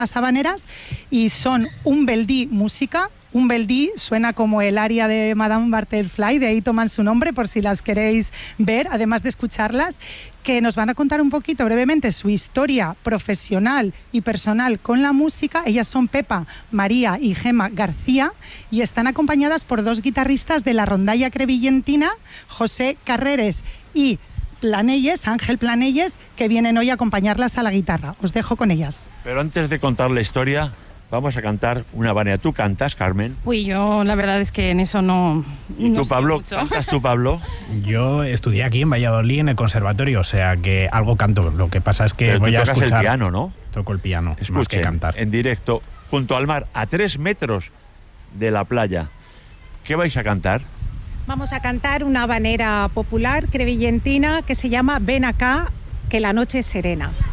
las habaneras y son un beldí música. Un beldí suena como el aria de Madame Butterfly, de ahí toman su nombre por si las queréis ver, además de escucharlas, que nos van a contar un poquito brevemente su historia profesional y personal con la música. Ellas son Pepa, María y Gema García y están acompañadas por dos guitarristas de la rondalla crevillentina, José Carreres y Planelles, Ángel Planelles, que vienen hoy a acompañarlas a la guitarra. Os dejo con ellas. Pero antes de contar la historia, vamos a cantar una habanera. ¿Tú cantas, Carmen? Uy, yo la verdad es que en eso no... ¿Y tú, sé Pablo? mucho. ¿Cantas tú, Pablo? Yo estudié aquí en Valladolid en el conservatorio, o sea que algo canto. Lo que pasa es que Pero voy tú a tocas escuchar. el piano, ¿no? Toco el piano, más que Escuchen, cantar. en directo, junto al mar, a 3 metros de la playa. ¿Qué vais a cantar? Vamos a cantar una habanera popular crevillentina que se llama Ven acá, que la noche es serena.